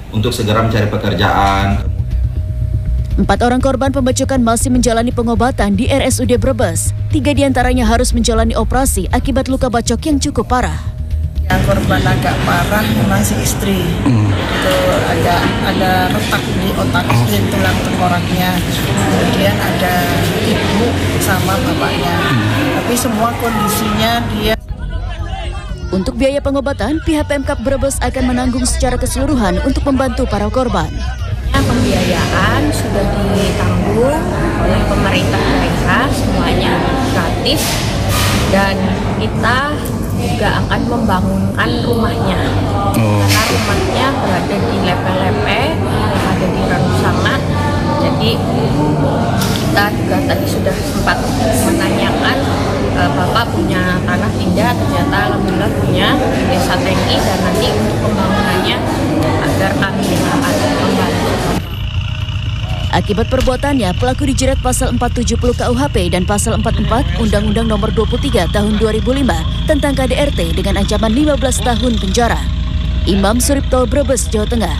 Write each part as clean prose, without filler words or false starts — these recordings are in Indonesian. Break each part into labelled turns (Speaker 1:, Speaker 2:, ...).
Speaker 1: untuk segera mencari pekerjaan.
Speaker 2: 4 orang korban pembacokan masih menjalani pengobatan di RSUD Brebes. 3 diantaranya harus menjalani operasi akibat luka bacok yang cukup parah.
Speaker 3: Yang korban agak parah memang si istri. Itu ada retak di otak istri, tulang tengkoraknya. Kemudian ada ibu sama bapaknya. Tapi semua kondisinya dia.
Speaker 2: Untuk biaya pengobatan, pihak Pemkab Brebes akan menanggung secara keseluruhan untuk membantu para korban.
Speaker 4: Pembiayaan sudah ditanggung oleh pemerintah daerah, semuanya gratis, dan kita juga akan membangunkan rumahnya. Karena rumahnya berada di Lepe-Lepe, ada di Ranusanga. Jadi kita juga tadi sudah sempat menanyakan, Bapak punya tanah tidak, ternyata alhamdulillah punya di Desa Tengki, dan nanti untuk pembangunannya agar kami akan membantu.
Speaker 2: Akibat perbuatannya, pelaku dijerat pasal 470 KUHP dan pasal 44 Undang-Undang Nomor 23 Tahun 2005 tentang KDRT dengan ancaman 15 tahun penjara. Imam Suripto, Brebes, Jawa Tengah.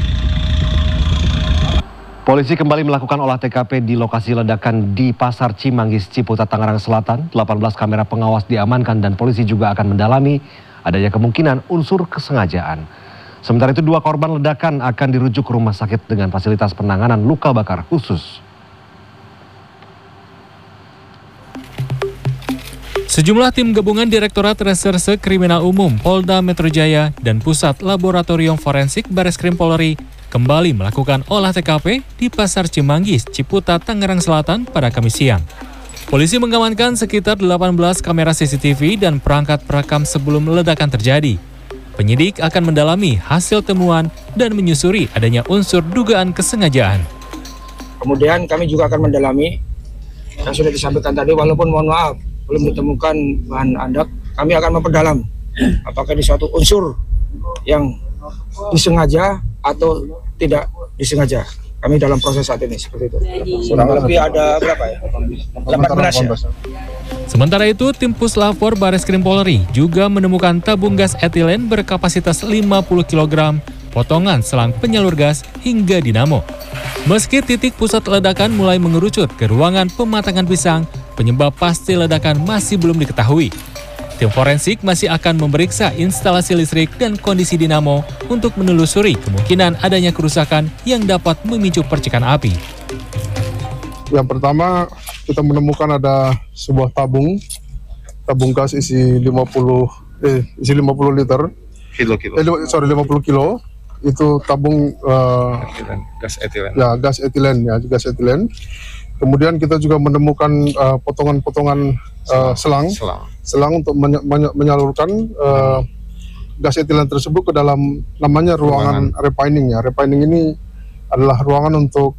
Speaker 5: Polisi kembali melakukan olah TKP di lokasi ledakan di Pasar Cimanggis, Ciputat, Tangerang Selatan. 18 kamera pengawas diamankan dan polisi juga akan mendalami adanya kemungkinan unsur kesengajaan. Sementara itu 2 korban ledakan akan dirujuk ke rumah sakit dengan fasilitas penanganan luka bakar khusus.
Speaker 6: Sejumlah tim gabungan Direktorat Reserse Kriminal Umum Polda Metro Jaya dan Pusat Laboratorium Forensik Bareskrim Polri kembali melakukan olah TKP di Pasar Cimanggis, Ciputat, Tangerang Selatan pada Kamis siang. Polisi mengamankan sekitar 18 kamera CCTV dan perangkat perekam sebelum ledakan terjadi. Penyidik akan mendalami hasil temuan dan menyusuri adanya unsur dugaan kesengajaan.
Speaker 7: Kemudian kami juga akan mendalami yang sudah disampaikan tadi, walaupun mohon maaf belum ditemukan bahan adat, kami akan memperdalam apakah di suatu unsur yang disengaja atau tidak disengaja. Kami dalam proses saat ini seperti itu. Kurang lebih ada berapa ya? 18 ya.
Speaker 6: Sementara itu, tim Puslapor Bareskrim Polri juga menemukan tabung gas etilen berkapasitas 50 kg, potongan selang penyalur gas hingga dinamo. Meski titik pusat ledakan mulai mengerucut ke ruangan pematangan pisang, penyebab pasti ledakan masih belum diketahui. Tim forensik masih akan memeriksa instalasi listrik dan kondisi dinamo untuk menelusuri kemungkinan adanya kerusakan yang dapat memicu percikan api.
Speaker 8: Yang pertama, kita menemukan ada sebuah tabung gas isi 50 liter. 50 kilo. Itu tabung
Speaker 9: gas etilen.
Speaker 8: Ya, gas etilen. Kemudian kita juga menemukan potongan-potongan selang untuk menyalurkan gas etilen tersebut ke dalam namanya ruangan refining ya. Refining ini adalah ruangan untuk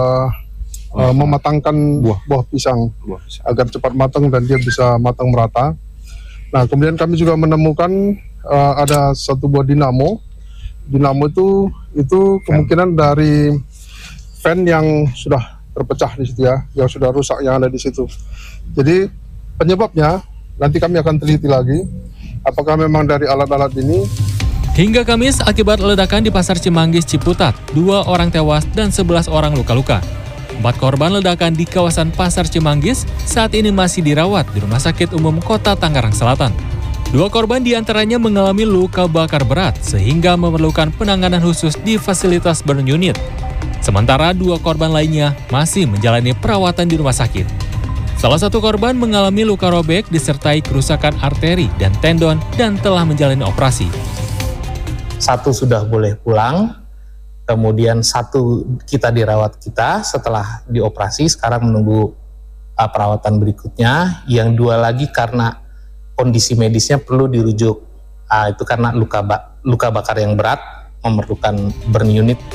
Speaker 8: mematangkan buah pisang agar cepat matang dan dia bisa matang merata. Nah, kemudian kami juga menemukan ada satu buah dinamo. Dinamo itu kemungkinan dari fan yang sudah terpecah di situ ya, yang sudah rusak yang ada di situ. Jadi penyebabnya nanti kami akan teliti lagi apakah memang dari alat-alat ini.
Speaker 6: Hingga Kamis, akibat ledakan di Pasar Cimanggis, Ciputat, 2 orang tewas dan 11 orang luka-luka. 4 korban ledakan di kawasan Pasar Cimanggis saat ini masih dirawat di Rumah Sakit Umum Kota Tangerang Selatan. 2 korban diantaranya mengalami luka bakar berat sehingga memerlukan penanganan khusus di fasilitas burn unit. Sementara 2 korban lainnya masih menjalani perawatan di rumah sakit. Salah satu korban mengalami luka robek disertai kerusakan arteri dan tendon dan telah menjalani operasi.
Speaker 10: 1 sudah boleh pulang. Kemudian 1 kita dirawat setelah dioperasi, sekarang menunggu perawatan berikutnya. Yang 2 lagi karena kondisi medisnya perlu dirujuk. Itu karena luka bakar yang berat, memerlukan burn unit.